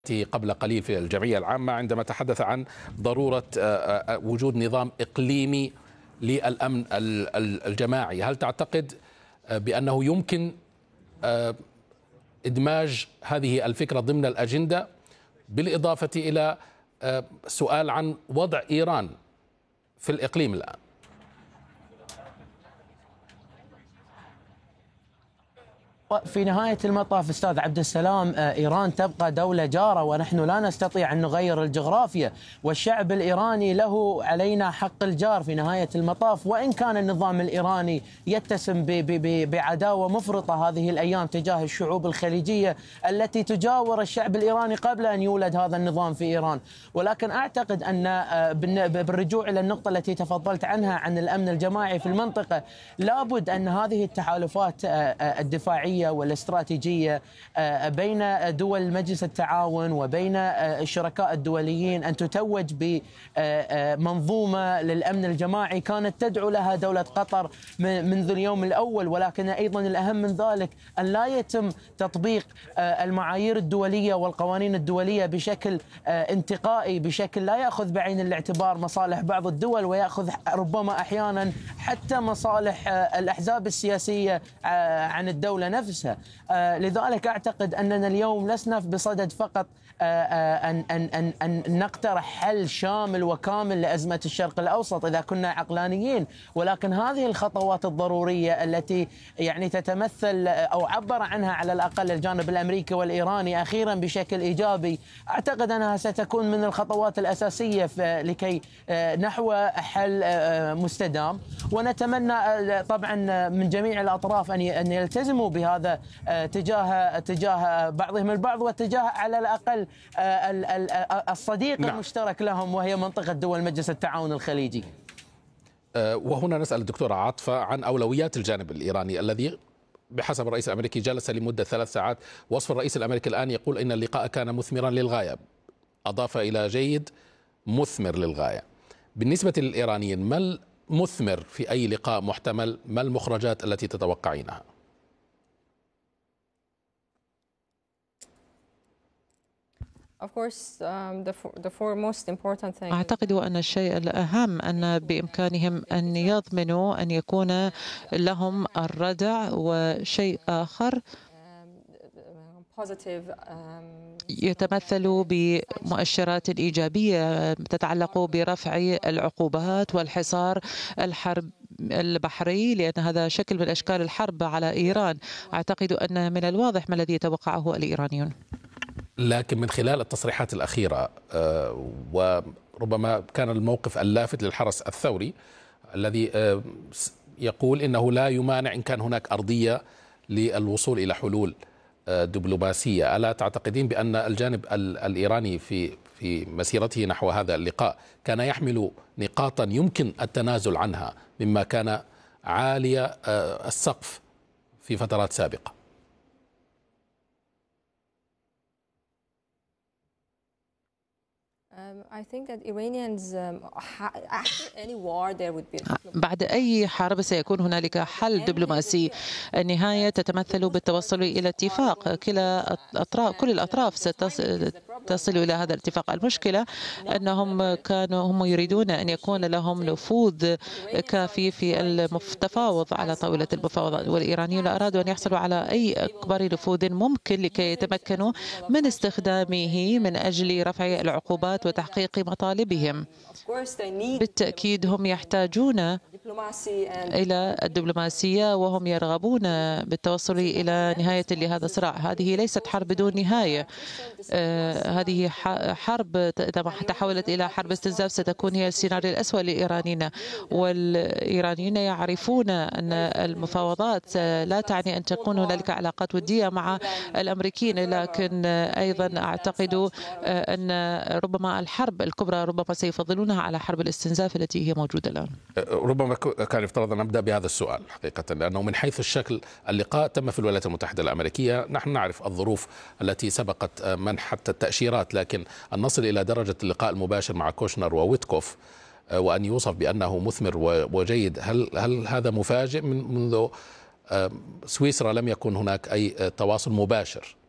قبل قليل في الجمعية العامة عندما تحدث عن ضرورة وجود نظام إقليمي للأمن الجماعي. هل تعتقد بأنه يمكن إدماج هذه الفكرة ضمن الأجندة، بالإضافة إلى سؤال عن وضع إيران في الإقليم الآن؟ في نهاية المطاف أستاذ عبد السلام، إيران تبقى دولة جارة، ونحن لا نستطيع أن نغير الجغرافيا، والشعب الإيراني له علينا حق الجار في نهاية المطاف. وإن كان النظام الإيراني يتسم بعداوة مفرطة هذه الأيام تجاه الشعوب الخليجية التي تجاور الشعب الإيراني قبل أن يولد هذا النظام في إيران، ولكن أعتقد أن بالرجوع إلى النقطة التي تفضلت عنها عن الأمن الجماعي في المنطقة، لابد أن هذه التحالفات الدفاعية والاستراتيجية بين دول مجلس التعاون وبين الشركاء الدوليين أن تتوج بمنظومة للأمن الجماعي كانت تدعو لها دولة قطر منذ اليوم الأول. ولكن أيضا الأهم من ذلك أن لا يتم تطبيق المعايير الدولية والقوانين الدولية بشكل انتقائي، بشكل لا يأخذ بعين الاعتبار مصالح بعض الدول، ويأخذ ربما أحيانا حتى مصالح الأحزاب السياسية عن الدولة نفسها. لذلك أعتقد أننا اليوم لسنا بصدد فقط أن نقترح حل شامل وكامل لأزمة الشرق الأوسط إذا كنا عقلانيين، ولكن هذه الخطوات الضرورية التي يعني تتمثل أو عبر عنها على الأقل الجانب الأمريكي والإيراني أخيرا بشكل إيجابي، أعتقد أنها ستكون من الخطوات الأساسية لكي نحو حل مستدام. ونتمنى طبعا من جميع الأطراف أن يلتزموا بهذا تجاه بعضهم البعض، وتجاه على الأقل الصديق المشترك لهم وهي منطقة دول مجلس التعاون الخليجي. وهنا نسأل الدكتورة عاطفة عن أولويات الجانب الإيراني الذي بحسب الرئيس الأمريكي جلس لمدة 3 ساعات. وصف الرئيس الأمريكي الآن يقول إن اللقاء كان مثمرا للغاية، أضاف إلى جيد مثمر للغاية. بالنسبة للإيرانيين، ما المثمر في أي لقاء محتمل؟ ما المخرجات التي تتوقعينها؟ أعتقد أن الشيء الأهم أن بإمكانهم أن يضمنوا أن يكون لهم الردع، وشيء آخر يتمثل بمؤشرات إيجابية تتعلق برفع العقوبات والحصار الحرب البحري، لأن هذا شكل من أشكال الحرب على إيران. أعتقد أن من الواضح ما الذي يتوقعه الإيرانيون. لكن من خلال التصريحات الأخيرة وربما كان الموقف اللافت للحرس الثوري الذي يقول إنه لا يمانع إن كان هناك أرضية للوصول إلى حلول دبلوماسية، ألا تعتقدين بأن الجانب الإيراني في مسيرته نحو هذا اللقاء كان يحمل نقاطا يمكن التنازل عنها مما كان عالي السقف في فترات سابقة؟ بعد أي حرب سيكون هنالك حل دبلوماسي. النهاية تتمثل بالتوصل إلى اتفاق، كل الأطراف ستصل إلى هذا الاتفاق. المشكلة أنهم هم يريدون أن يكون لهم نفوذ كافي في التفاوض على طاولة المفاوضات، والإيرانيون أرادوا أن يحصلوا على أي أكبر نفوذ ممكن لكي يتمكنوا من استخدامه من أجل رفع العقوبات وتحقيق مطالبهم. بالتأكيد هم يحتاجون إلى الدبلوماسية، وهم يرغبون بالتوصل إلى نهاية لهذا الصراع. هذه ليست حرب بدون نهاية، هذه حرب تحولت إلى حرب استنزاف ستكون هي السيناريو الأسوأ للإيرانيين، والإيرانيين يعرفون أن المفاوضات لا تعني أن تكون هنالك علاقات ودية مع الأمريكيين، لكن أيضا أعتقد أن ربما الحرب الكبرى ربما سيفضلونها على حرب الاستنزاف التي هي موجودة الآن. ربما كان يفترض أن نبدأ بهذا السؤال حقيقة، لأنه من حيث الشكل اللقاء تم في الولايات المتحدة الأمريكية. نحن نعرف الظروف التي سبقت منح حتى التأشيرات، لكن أن نصل إلى درجة اللقاء المباشر مع كوشنر وويتكوف وأن يوصف بأنه مثمر وجيد، هل هذا مفاجئ؟ منذ سويسرا لم يكن هناك أي تواصل مباشر